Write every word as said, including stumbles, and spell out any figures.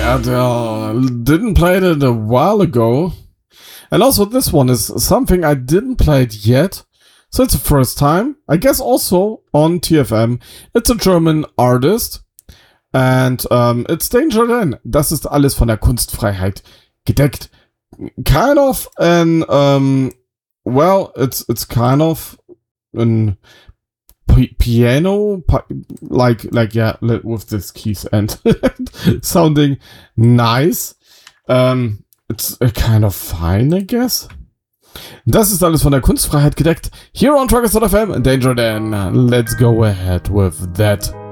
Adele. Didn't play it a while ago. And also this one is something I didn't play it yet. So it's the first time. I guess also on T F M. It's a German artist. And um, it's Danger Dan. Das ist alles von der Kunstfreiheit gedeckt. Kind of an, um, well, it's it's kind of an p- piano, pi- like, like, yeah, with this keys and sounding nice. Um, it's uh, kind of fine, I guess. Das ist alles von der Kunstfreiheit gedeckt. Here on Trackers dot f m, Danger Dan. Let's go ahead with that.